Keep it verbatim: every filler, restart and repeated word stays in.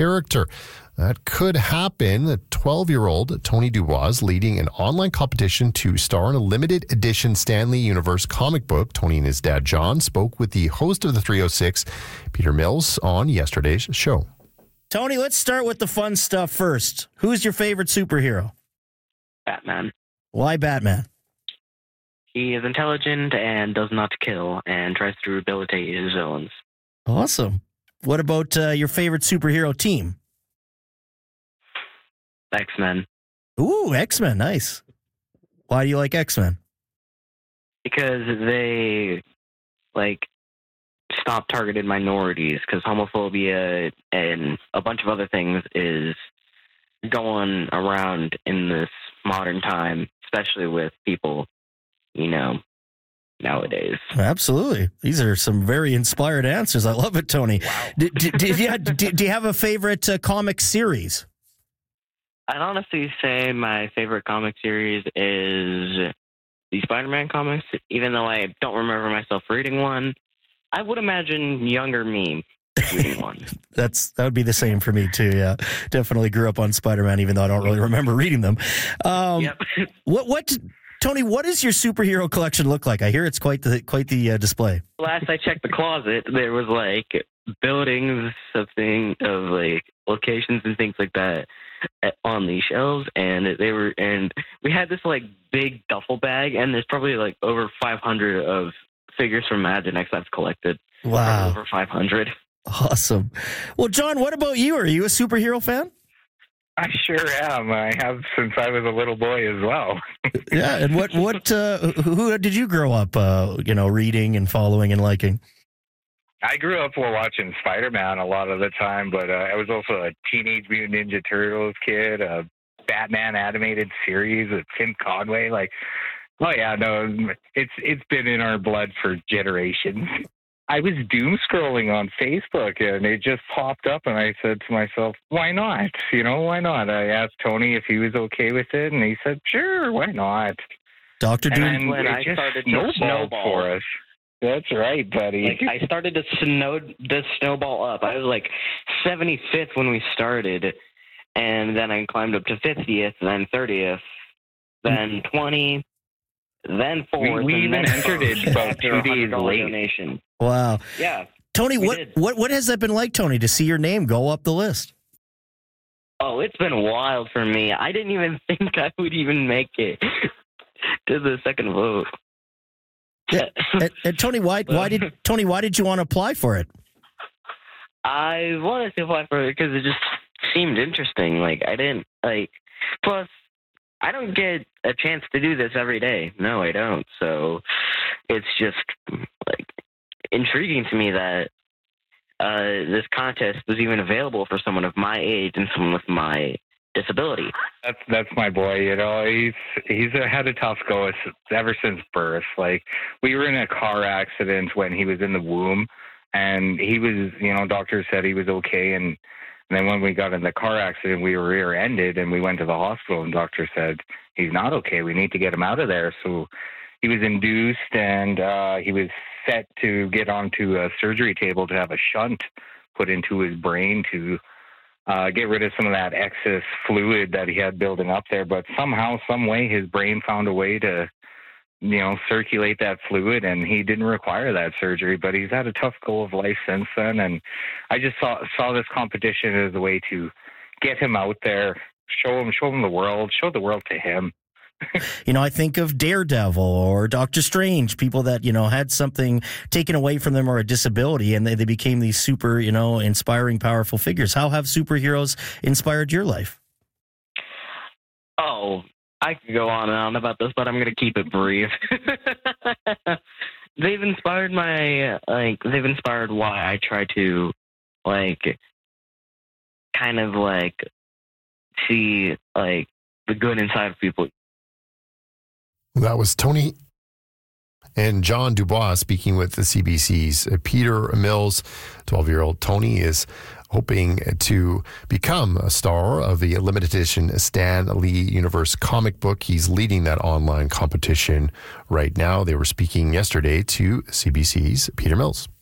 character. That could happen. The twelve-year-old Tony Dubois leading an online competition to star in a limited edition Stan Lee Universe comic book. Tony and his dad, John, spoke with the host of the three oh six, Peter Mills, on yesterday's show. Tony, let's start with the fun stuff first. Who's your favorite superhero? Batman. Why Batman? He is intelligent and does not kill and tries to rehabilitate his villains. Awesome. What about uh, your favorite superhero team? X-Men. Ooh, X-Men. Nice. Why do you like X-Men? Because they, like, stop targeted minorities, because homophobia and a bunch of other things is going around in this modern time, especially with people, you know, nowadays. Absolutely. These are some very inspired answers. I love it, Tony. Wow. Did, did, did, yeah, did, do you have a favorite uh, comic series? I'd honestly say my favorite comic series is the Spider-Man comics, even though I don't remember myself reading one. I would imagine younger me reading one. That's that would be the same for me too. Yeah, definitely grew up on Spider-Man, even though I don't really remember reading them. Um, yep. What what Tony? What does your superhero collection look like? I hear it's quite the quite the uh, display. Last I checked the closet, there was like buildings of thing of like locations and things like that on these shelves, and they were and we had this like big duffel bag, and there's probably like over five hundred of figures from Imaginext I've collected. Wow, over five hundred. Awesome. Well, John, what about you? Are you a superhero fan? I sure am. I have since I was a little boy as well. Yeah, and what what uh, who did you grow up, uh, you know, reading and following and liking? I grew up while watching Spider-Man a lot of the time, but uh, I was also a Teenage Mutant Ninja Turtles kid, a Batman animated series with Tim Conway. Like, oh yeah, no, it's it's been in our blood for generations. I was doom scrolling on Facebook, and it just popped up, and I said to myself, why not? You know, why not? I asked Tony if he was okay with it, and he said, sure, why not? Doctor Doom. And when I started to snowball for us. That's right, buddy. Like, I started to snow the snowball up. I was like seventy-fifth when we started, and then I climbed up to fiftieth, then thirtieth, then twenty, then fourth. We, we and even then entered it about two days late. Donation. Wow. Yeah. Tony, what, did. what what has that been like, Tony, to see your name go up the list? Oh, it's been wild for me. I didn't even think I would even make it to the second vote. Yeah. and, and Tony, why why did Tony why did you want to apply for it? I wanted to apply for it because it just seemed interesting. Like I didn't like. Plus, I don't get a chance to do this every day. No, I don't. So it's just like intriguing to me that uh, this contest was even available for someone of my age and someone with my disability. That's that's my boy. You know, he's he's had a tough go ever since birth. Like we were in a car accident when he was in the womb, and he was, you know, doctors said he was okay, and, and then when we got in the car accident, we were rear-ended, and we went to the hospital, and doctor said he's not okay. We need to get him out of there. So he was induced, and uh, he was set to get onto a surgery table to have a shunt put into his brain to Uh, get rid of some of that excess fluid that he had building up there. But somehow, some way, his brain found a way to, you know, circulate that fluid, and he didn't require that surgery. But he's had a tough go of life since then. And I just saw saw this competition as a way to get him out there, show him, show him the world, show the world to him. You know, I think of Daredevil or Doctor Strange, people that, you know, had something taken away from them or a disability, and they, they became these super, you know, inspiring, powerful figures. How have superheroes inspired your life? Oh, I could go on and on about this, but I'm going to keep it brief. They've inspired my, like, they've inspired why I try to, like, kind of, like, see, like, the good inside of people. That was Tony and John Dubois speaking with the C B C's Peter Mills. twelve-year-old Tony is hoping to become a star of the limited edition Stan Lee Universe comic book. He's leading that online competition right now. They were speaking yesterday to C B C's Peter Mills.